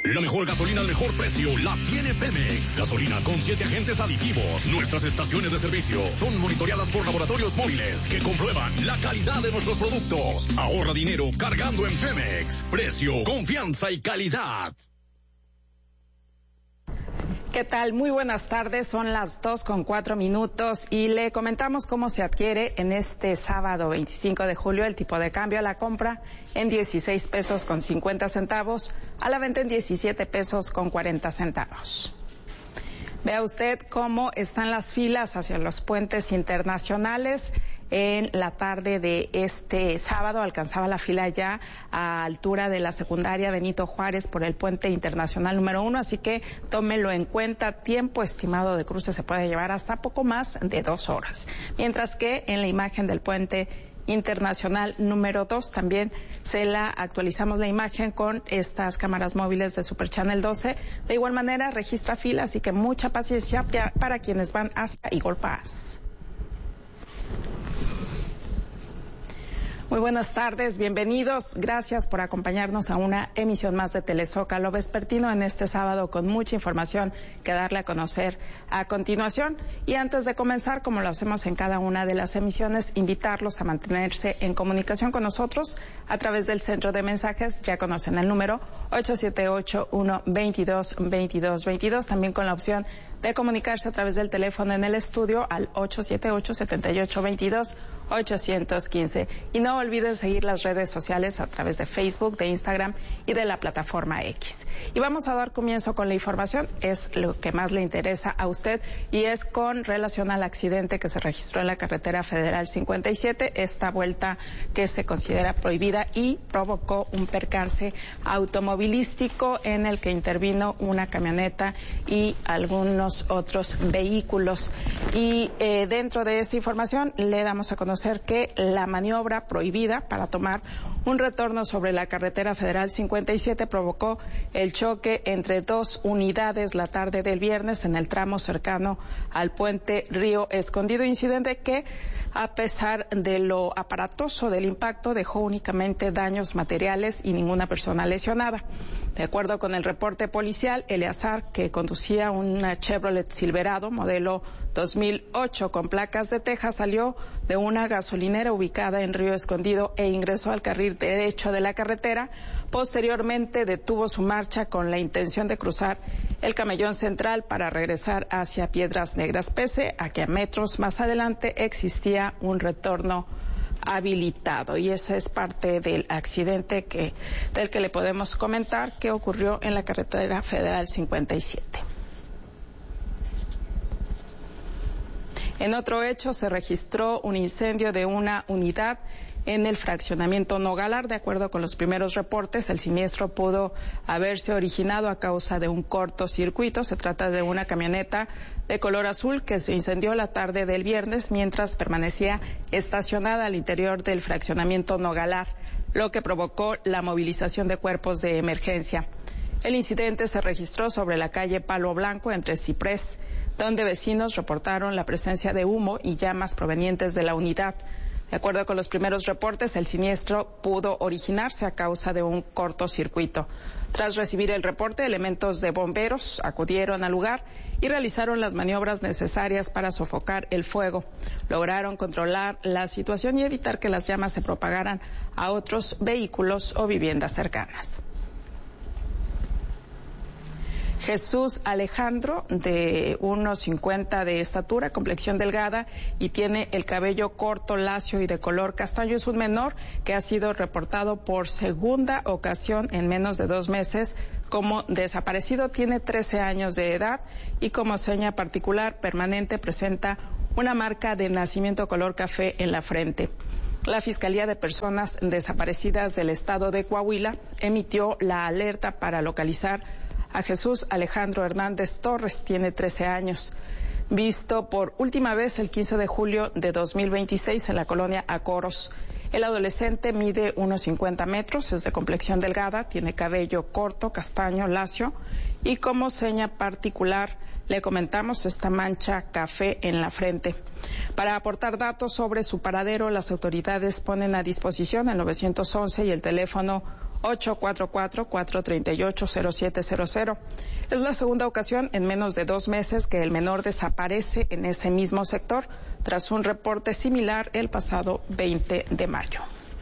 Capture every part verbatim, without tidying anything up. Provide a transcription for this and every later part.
La mejor gasolina al mejor precio la tiene Pemex. Gasolina con siete agentes aditivos. Nuestras estaciones de servicio son monitoreadas por laboratorios móviles que comprueban la calidad de nuestros productos. Ahorra dinero cargando en Pemex. Precio, confianza y calidad. ¿Qué tal? Muy buenas tardes, son las dos con cuatro minutos y le comentamos cómo se adquiere en este sábado veinticinco de julio el tipo de cambio a la compra en dieciséis pesos con cincuenta centavos, a la venta en diecisiete pesos con cuarenta centavos. Vea usted cómo están las filas hacia los puentes internacionales. En la tarde de este sábado alcanzaba la fila ya a altura de la secundaria Benito Juárez por el puente internacional número uno, así que tómelo en cuenta. Tiempo estimado de cruce se puede llevar hasta poco más de dos horas. Mientras que en la imagen del puente internacional número dos también se la actualizamos la imagen con estas cámaras móviles de Super Channel doce. De igual manera registra fila, así que mucha paciencia para quienes van hasta Eagle Pass. Muy buenas tardes, bienvenidos. Gracias por acompañarnos a una emisión más de Telezócalo Vespertino en este sábado con mucha información que darle a conocer a continuación. Y antes de comenzar, como lo hacemos en cada una de las emisiones, invitarlos a mantenerse en comunicación con nosotros a través del centro de mensajes. Ya conocen el número ocho siete ocho, uno dos dos, veintidós veintidós, también con la opción de comunicarse a través del teléfono en el estudio al ocho siete ocho, siete ocho dos dos, ocho uno cinco. Y no olviden seguir las redes sociales a través de Facebook, de Instagram y de la plataforma X. Y vamos a dar comienzo con la información, es lo que más le interesa a usted y es con relación al accidente que se registró en la carretera federal cincuenta y siete, esta vuelta que se considera prohibida y provocó un percance automovilístico en el que intervino una camioneta y algunos otros vehículos. Y eh, dentro de esta información le damos a conocer que la maniobra prohibida para tomar un retorno sobre la carretera federal cincuenta y siete provocó el choque entre dos unidades la tarde del viernes en el tramo cercano al puente Río Escondido, incidente que, a pesar de lo aparatoso del impacto, dejó únicamente daños materiales y ninguna persona lesionada. De acuerdo con el reporte policial, Eleazar, que conducía una Chevrolet Silverado modelo dos mil ocho con placas de Texas, salió de una gasolinera ubicada en Río Escondido e ingresó al carril derecho de la carretera. Posteriormente detuvo su marcha con la intención de cruzar el camellón central para regresar hacia Piedras Negras, pese a que a metros más adelante existía un retorno habilitado. Y ese es parte del accidente que, del que le podemos comentar que ocurrió en la carretera federal cincuenta y siete. En otro hecho se registró un incendio de una unidad en el fraccionamiento Nogalar. De acuerdo con los primeros reportes, el siniestro pudo haberse originado a causa de un cortocircuito. Se trata de una camioneta de color azul que se incendió la tarde del viernes mientras permanecía estacionada al interior del fraccionamiento Nogalar, lo que provocó la movilización de cuerpos de emergencia. El incidente se registró sobre la calle Palo Blanco entre Ciprés, donde vecinos reportaron la presencia de humo y llamas provenientes de la unidad. De acuerdo con los primeros reportes, el siniestro pudo originarse a causa de un cortocircuito. Tras recibir el reporte, elementos de bomberos acudieron al lugar y realizaron las maniobras necesarias para sofocar el fuego. Lograron controlar la situación y evitar que las llamas se propagaran a otros vehículos o viviendas cercanas. Jesús Alejandro, de uno cincuenta de estatura, complexión delgada y tiene el cabello corto, lacio y de color castaño. Es un menor que ha sido reportado por segunda ocasión en menos de dos meses como desaparecido. Tiene trece años de edad y como seña particular permanente presenta una marca de nacimiento color café en la frente. La Fiscalía de Personas Desaparecidas del Estado de Coahuila emitió la alerta para localizar a Jesús Alejandro Hernández Torres, tiene trece años. Visto por última vez el quince de julio de dos mil veintiséis en la colonia Acoros. El adolescente mide unos cincuenta metros, es de complexión delgada, tiene cabello corto, castaño, lacio y como seña particular le comentamos esta mancha café en la frente. Para aportar datos sobre su paradero, las autoridades ponen a disposición el nueve once y el teléfono ocho cuatro cuatro, cuatro tres ocho, cero siete cero cero. Es la segunda ocasión en menos de dos meses que el menor desaparece en ese mismo sector, tras un reporte similar el pasado veinte de mayo.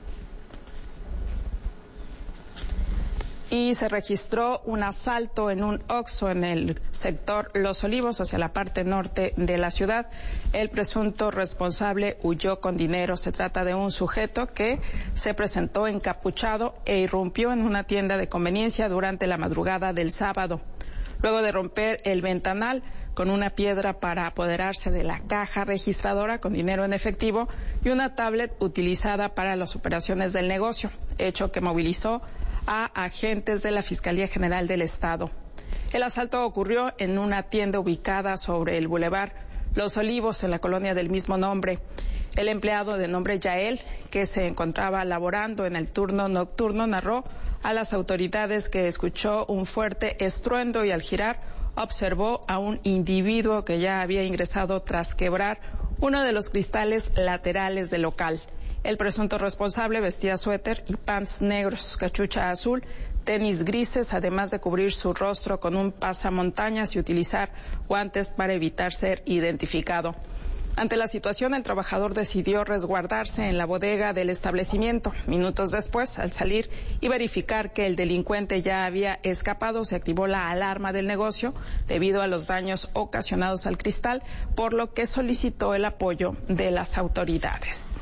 Y se registró un asalto en un Oxxo en el sector Los Olivos, hacia la parte norte de la ciudad. El presunto responsable huyó con dinero. Se trata de un sujeto que se presentó encapuchado e irrumpió en una tienda de conveniencia durante la madrugada del sábado. Luego de romper el ventanal con una piedra para apoderarse de la caja registradora con dinero en efectivo y una tablet utilizada para las operaciones del negocio, hecho que movilizó a agentes de la Fiscalía General del Estado. El asalto ocurrió en una tienda ubicada sobre el bulevar Los Olivos, en la colonia del mismo nombre. El empleado de nombre Yael, que se encontraba laborando en el turno nocturno, narró a las autoridades que escuchó un fuerte estruendo y al girar observó a un individuo que ya había ingresado tras quebrar uno de los cristales laterales del local. El presunto responsable vestía suéter y pants negros, cachucha azul, tenis grises, además de cubrir su rostro con un pasamontañas y utilizar guantes para evitar ser identificado. Ante la situación, el trabajador decidió resguardarse en la bodega del establecimiento. Minutos después, al salir y verificar que el delincuente ya había escapado, se activó la alarma del negocio debido a los daños ocasionados al cristal, por lo que solicitó el apoyo de las autoridades.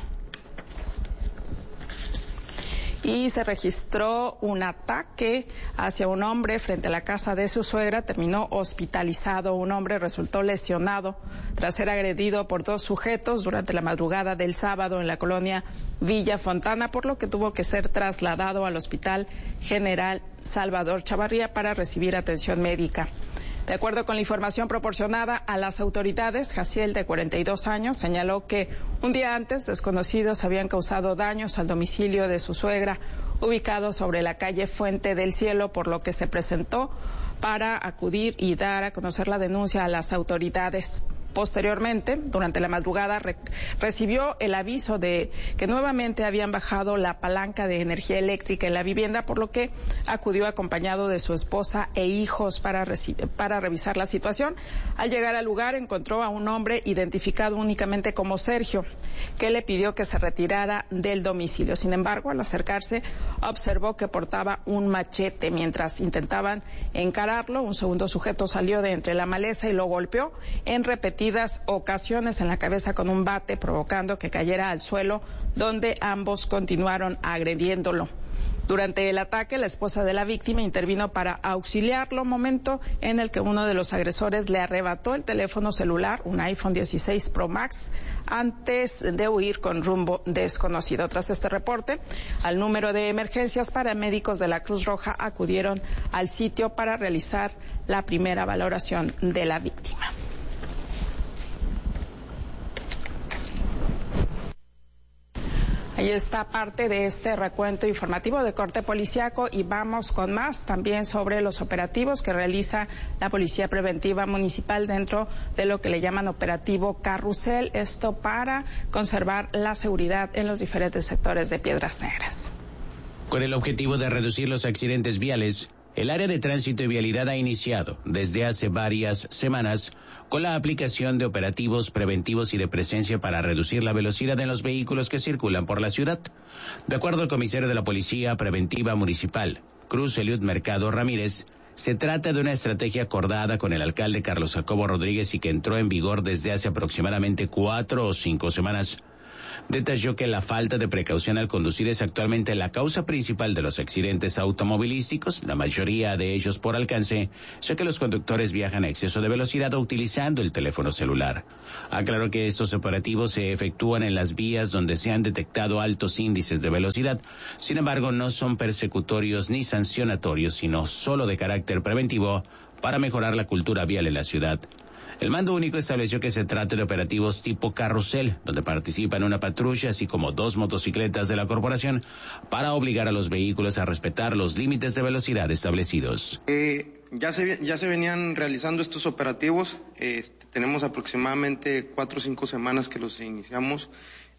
Y se registró un ataque hacia un hombre frente a la casa de su suegra. Terminó hospitalizado. Un hombre resultó lesionado tras ser agredido por dos sujetos durante la madrugada del sábado en la colonia Villa Fontana, por lo que tuvo que ser trasladado al Hospital General Salvador Chavarría para recibir atención médica. De acuerdo con la información proporcionada a las autoridades, Jaciel, de cuarenta y dos años, señaló que un día antes desconocidos habían causado daños al domicilio de su suegra, ubicado sobre la calle Fuente del Cielo, por lo que se presentó para acudir y dar a conocer la denuncia a las autoridades. Posteriormente, durante la madrugada, re recibió el aviso de que nuevamente habían bajado la palanca de energía eléctrica en la vivienda, por lo que acudió acompañado de su esposa e hijos para, para revisar la situación. Al llegar al lugar, encontró a un hombre identificado únicamente como Sergio, que le pidió que se retirara del domicilio. Sin embargo, al acercarse, observó que portaba un machete. Mientras intentaban encararlo, un segundo sujeto salió de entre la maleza y lo golpeó en repetidas ocasiones en la cabeza con un bate, provocando que cayera al suelo, donde ambos continuaron agrediéndolo. Durante el ataque, la esposa de la víctima intervino para auxiliarlo, momento en el que uno de los agresores le arrebató el teléfono celular, un iPhone dieciséis Pro Max, antes de huir con rumbo desconocido. Tras este reporte, al número de emergencias, paramédicos de la Cruz Roja acudieron al sitio para realizar la primera valoración de la víctima. Ahí está parte de este recuento informativo de corte policiaco y vamos con más también sobre los operativos que realiza la Policía Preventiva Municipal dentro de lo que le llaman operativo Carrusel, esto para conservar la seguridad en los diferentes sectores de Piedras Negras. Con el objetivo de reducir los accidentes viales, el área de tránsito y vialidad ha iniciado desde hace varias semanas con la aplicación de operativos preventivos y de presencia para reducir la velocidad en los vehículos que circulan por la ciudad. De acuerdo al comisario de la Policía Preventiva Municipal, Cruz Eliud Mercado Ramírez, se trata de una estrategia acordada con el alcalde Carlos Jacobo Rodríguez y que entró en vigor desde hace aproximadamente cuatro o cinco semanas. Detalló que la falta de precaución al conducir es actualmente la causa principal de los accidentes automovilísticos, la mayoría de ellos por alcance, ya que los conductores viajan a exceso de velocidad o utilizando el teléfono celular. Aclaró que estos operativos se efectúan en las vías donde se han detectado altos índices de velocidad. Sin embargo, no son persecutorios ni sancionatorios, sino solo de carácter preventivo para mejorar la cultura vial en la ciudad. El mando único estableció que se trata de operativos tipo carrusel, donde participan una patrulla así como dos motocicletas de la corporación para obligar a los vehículos a respetar los límites de velocidad establecidos. Eh, ya, se, ya se venían realizando estos operativos, eh, tenemos aproximadamente cuatro o cinco semanas que los iniciamos.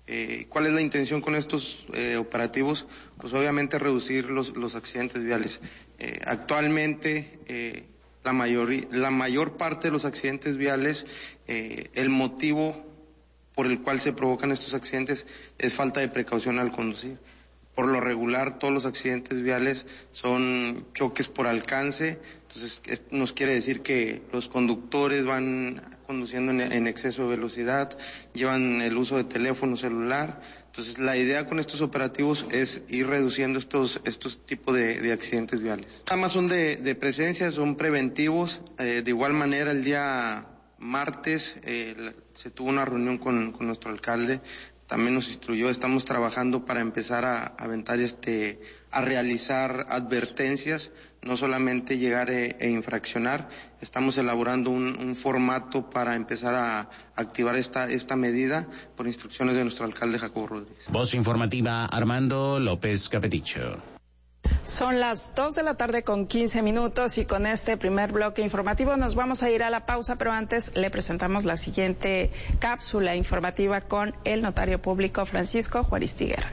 Eh, ¿Cuál es la intención con estos eh, operativos? Pues obviamente reducir los, los accidentes viales. Eh, actualmente eh, la, mayoría, la mayor parte de los accidentes viales, eh, el motivo por el cual se provocan estos accidentes es falta de precaución al conducir. Por lo regular, todos los accidentes viales son choques por alcance, entonces nos quiere decir que los conductores van conduciendo en, en exceso de velocidad, llevan el uso de teléfono celular. Entonces, la idea con estos operativos es ir reduciendo estos estos tipos de, de accidentes viales. Nada más son de, de presencia, son preventivos. Eh, de igual manera, el día martes eh, la, se tuvo una reunión con, con nuestro alcalde. También nos instruyó, estamos trabajando para empezar a, a aventar este, a realizar advertencias, no solamente llegar e, e infraccionar. Estamos elaborando un, un formato para empezar a, a activar esta, esta medida por instrucciones de nuestro alcalde Jacobo Rodríguez. Voz informativa, Armando López Capeticho. Son las dos de la tarde con quince minutos y con este primer bloque informativo nos vamos a ir a la pausa, pero antes le presentamos la siguiente cápsula informativa con el notario público Francisco Juaristi Guerra.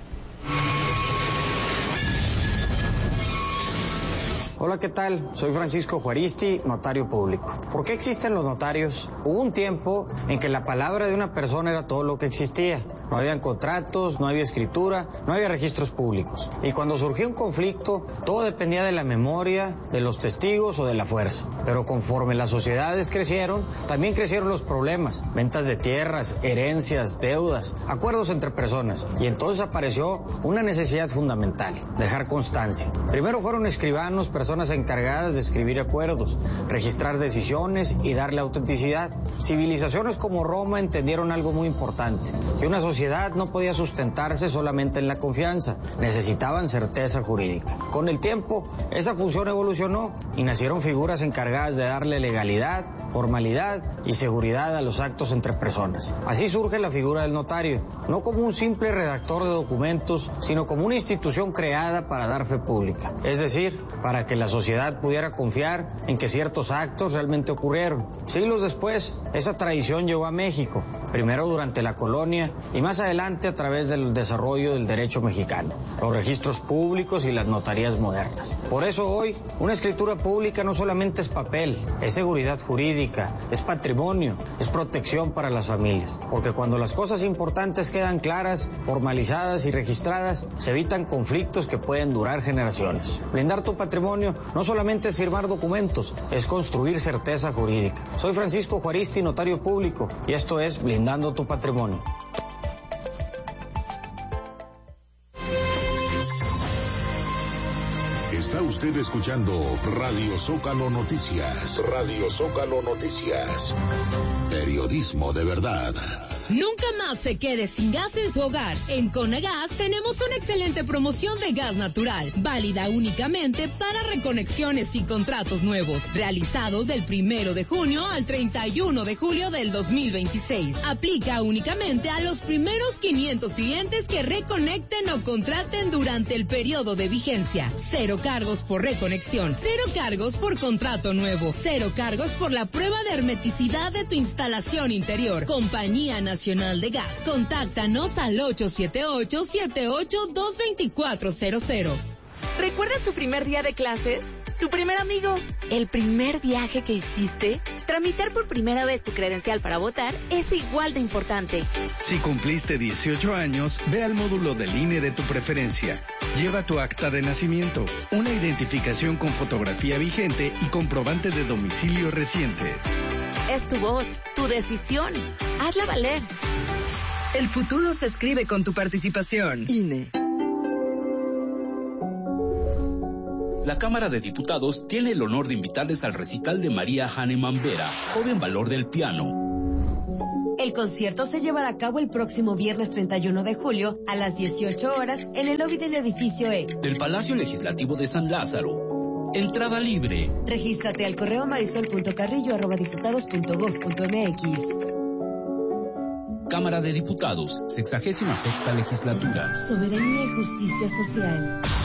Hola, ¿qué tal? Soy Francisco Juaristi, notario público. ¿Por qué existen los notarios? Hubo un tiempo en que la palabra de una persona era todo lo que existía. No habían contratos, no había escritura, no había registros públicos. Y cuando surgió un conflicto, todo dependía de la memoria, de los testigos o de la fuerza. Pero conforme las sociedades crecieron, también crecieron los problemas. Ventas de tierras, herencias, deudas, acuerdos entre personas. Y entonces apareció una necesidad fundamental, dejar constancia. Primero fueron escribanos, personas encargadas de escribir acuerdos, registrar decisiones y darle autenticidad. Civilizaciones como Roma entendieron algo muy importante, que una sociedad no podía sustentarse solamente en la confianza, necesitaban certeza jurídica. Con el tiempo, esa función evolucionó y nacieron figuras encargadas de darle legalidad, formalidad y seguridad a los actos entre personas. Así surge la figura del notario, no como un simple redactor de documentos, sino como una institución creada para dar fe pública, es decir, para que la sociedad pudiera confiar en que ciertos actos realmente ocurrieron. Siglos después, esa tradición llegó a México, primero durante la colonia y más adelante a través del desarrollo del derecho mexicano, los registros públicos y las notarías modernas. Por eso hoy, una escritura pública no solamente es papel, es seguridad jurídica, es patrimonio, es protección para las familias, porque cuando las cosas importantes quedan claras, formalizadas y registradas, se evitan conflictos que pueden durar generaciones. Blindar tu patrimonio no solamente es firmar documentos, es construir certeza jurídica. Soy Francisco Juaristi, notario público, y esto es Blindando tu Patrimonio. Está usted escuchando Radio Zócalo Noticias. Radio Zócalo Noticias. Periodismo de verdad. Nunca más se quede sin gas en su hogar. En Conagas tenemos una excelente promoción de gas natural, válida únicamente para reconexiones y contratos nuevos, realizados del primero de junio al treinta y uno de julio del dos mil veintiséis. Aplica únicamente a los primeros quinientos clientes que reconecten o contraten durante el periodo de vigencia. Cero cargos por reconexión, cero cargos por contrato nuevo, cero cargos por la prueba de hermeticidad de tu instalación interior. Compañía Nacional de Gas. Contáctanos al ocho siete ocho, siete ocho dos, dos cuatro cero cero. ¿Recuerdas tu primer día de clases? ¿Tu primer amigo? ¿El primer viaje que hiciste? Tramitar por primera vez tu credencial para votar es igual de importante. Si cumpliste dieciocho años, ve al módulo del I N E de tu preferencia. Lleva tu acta de nacimiento, una identificación con fotografía vigente y comprobante de domicilio reciente. Es tu voz, tu decisión. Hazla valer. El futuro se escribe con tu participación. I N E. La Cámara de Diputados tiene el honor de invitarles al recital de María Hahnemann Vera, Joven Valor del Piano. El concierto se llevará a cabo el próximo viernes treinta y uno de julio a las dieciocho horas en el lobby del edificio E. Del Palacio Legislativo de San Lázaro. Entrada libre. Regístrate al correo marisol punto carrillo arroba diputados punto gob punto mx. Cámara de Diputados, sexagésima sexta legislatura. Soberanía y justicia social.